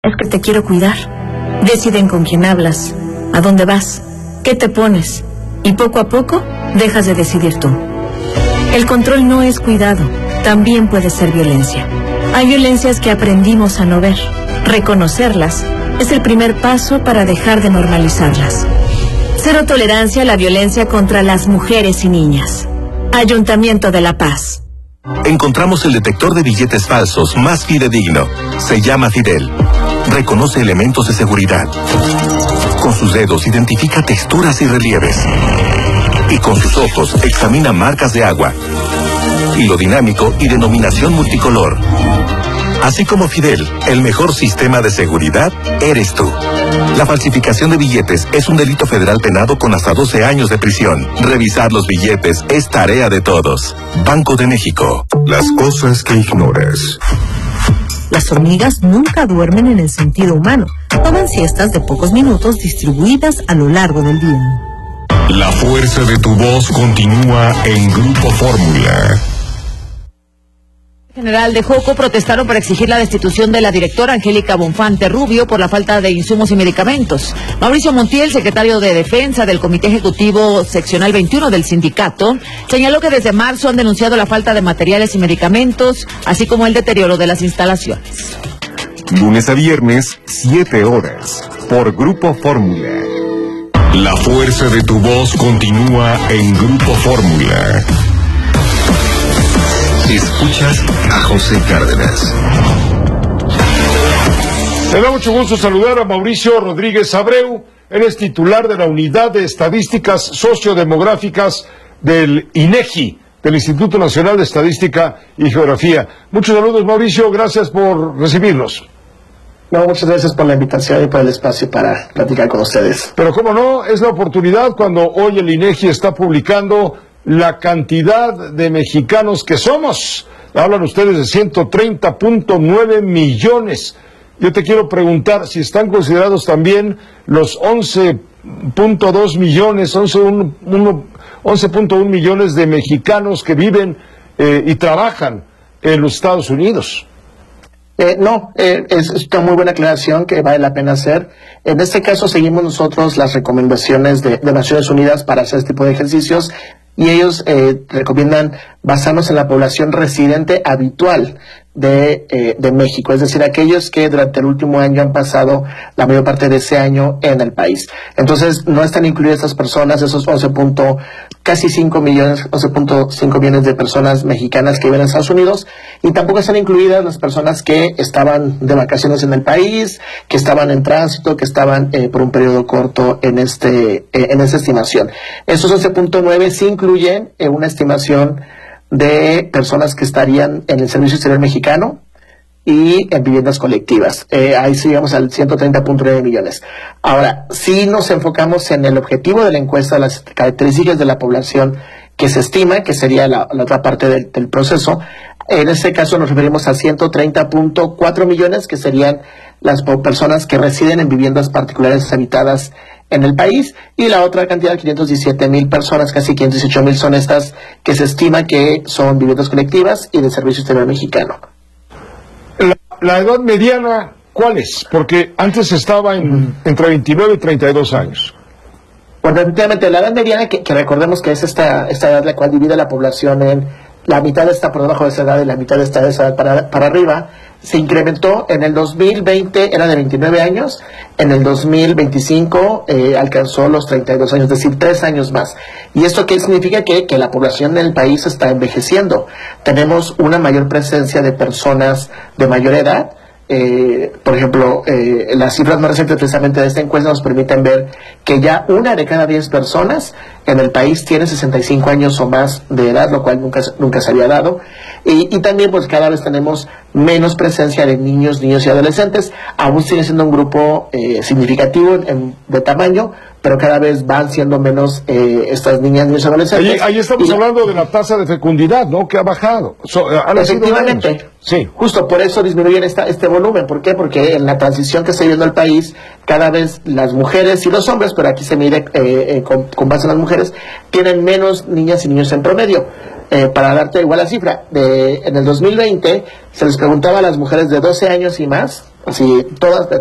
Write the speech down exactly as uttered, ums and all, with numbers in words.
Es que te quiero cuidar. Deciden con quién hablas, a dónde vas, qué te pones, y poco a poco dejas de decidir tú. El control no es cuidado, también puede ser violencia. Hay violencias que aprendimos a no ver. Reconocerlas es el primer paso para dejar de normalizarlas. Cero tolerancia a la violencia contra las mujeres y niñas. Ayuntamiento de La Paz. Encontramos el detector de billetes falsos más fidedigno. Se llama Fidel. Reconoce elementos de seguridad. Con sus dedos identifica texturas y relieves. Y con sus ojos examina marcas de agua. Hilo dinámico y denominación multicolor. Así como Fidel, el mejor sistema de seguridad eres tú. La falsificación de billetes es un delito federal penado con hasta doce años de prisión. Revisar los billetes es tarea de todos. Banco de México. Las cosas que ignoras. Las hormigas nunca duermen en el sentido humano. Toman siestas de pocos minutos distribuidas a lo largo del día. La fuerza de tu voz continúa en Grupo Fórmula. General de Joco protestaron para exigir la destitución de la directora Angélica Bonfante Rubio por la falta de insumos y medicamentos. Mauricio Montiel, secretario de Defensa del Comité Ejecutivo Seccional veintiuno del sindicato, señaló que desde marzo han denunciado la falta de materiales y medicamentos, así como el deterioro de las instalaciones. Lunes a viernes, siete horas, por Grupo Fórmula. La fuerza de tu voz continúa en Grupo Fórmula. Escuchas a José Cárdenas. Me da mucho gusto saludar a Mauricio Rodríguez Abreu. Él es titular de la Unidad de Estadísticas Sociodemográficas del INEGI, del Instituto Nacional de Estadística y Geografía. Muchos saludos, Mauricio. Gracias por recibirnos. No, muchas gracias por la invitación y por el espacio para platicar con ustedes. Pero cómo no, es la oportunidad cuando hoy el INEGI está publicando la cantidad de mexicanos que somos. Hablan ustedes de ciento treinta punto nueve millones. Yo te quiero preguntar si están considerados también los once punto dos millones, once punto uno millones de mexicanos que viven eh, y trabajan en los Estados Unidos. Eh, no, eh, es una muy buena aclaración que vale la pena hacer. En este caso seguimos nosotros las recomendaciones de, de Naciones Unidas para hacer este tipo de ejercicios. Y ellos eh, recomiendan basarnos en la población residente habitual de, eh, de México, es decir, aquellos que durante el último año han pasado la mayor parte de ese año en el país. Entonces, no están incluidas estas personas, esos once punto casi cinco millones, once punto cinco millones de personas mexicanas que viven en Estados Unidos, y tampoco están incluidas las personas que estaban de vacaciones en el país, que estaban en tránsito, que estaban eh, por un periodo corto en este eh, en esta estimación. Esos once punto nueve sí incluyen eh, una estimación de personas que estarían en el Servicio Exterior Mexicano y en viviendas colectivas. Eh, ahí sí llegamos al ciento treinta punto nueve millones. Ahora, si nos enfocamos en el objetivo de la encuesta, las características de la población que se estima, que sería la, la otra parte del, del proceso, en este caso nos referimos a ciento treinta punto cuatro millones, que serían las personas que residen en viviendas particulares habitadas en el país, y la otra cantidad, quinientos diecisiete mil personas, casi quinientos dieciocho mil, son estas que se estima que son viviendas colectivas y del Servicio Exterior Mexicano. La, la edad mediana, ¿cuál es? Porque antes estaba en, uh-huh. entre veintinueve y treinta y dos años. Bueno, efectivamente, la edad mediana, que, que recordemos que es esta, esta edad la cual divide la población en la mitad está por debajo de esa edad y la mitad está de esa edad para, para arriba, se incrementó. En el dos mil veinte era de veintinueve años, en el dos mil veinticinco eh, alcanzó los treinta y dos años, es decir, tres años más. ¿Y esto qué significa? Que, que la población del país está envejeciendo. Tenemos una mayor presencia de personas de mayor edad. Eh, por ejemplo, eh, las cifras más recientes precisamente de esta encuesta nos permiten ver que ya una de cada diez personas en el país tiene sesenta y cinco años o más de edad, lo cual nunca, nunca se había dado. Y, y también pues cada vez tenemos menos presencia de niños, niños y adolescentes. Aún sigue siendo un grupo eh, significativo en, en, de tamaño, pero cada vez van siendo menos eh, estas niñas, niños y adolescentes. Ahí, ahí estamos y, hablando de la tasa de fecundidad, ¿no? Que ha bajado. So, efectivamente. Sí. Justo por eso disminuyen esta, este volumen. ¿Por qué? Porque en la transición que está viviendo el país, cada vez las mujeres y los hombres, pero aquí se mide eh, eh, con, con base en las mujeres, tienen menos niñas y niños en promedio. Eh, para darte igual la cifra, de, en el dos mil veinte se les preguntaba a las mujeres de doce años y más, así todas,